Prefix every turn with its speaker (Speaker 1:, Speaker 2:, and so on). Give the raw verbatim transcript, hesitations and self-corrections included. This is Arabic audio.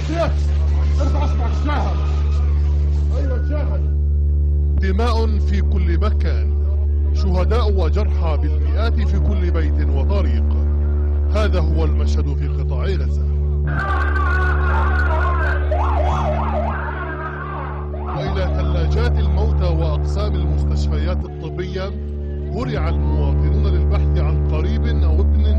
Speaker 1: ارفع اصبعك شاهد. ايوه شاهد.
Speaker 2: دماء في كل مكان، شهداء وجرحى بالمئات في كل بيت وطريق. هذا هو المشهد في قطاع غزة. وإلى ثلاجات الموتى وأقسام المستشفيات الطبية هرع المواطنون للبحث عن قريب أو ابن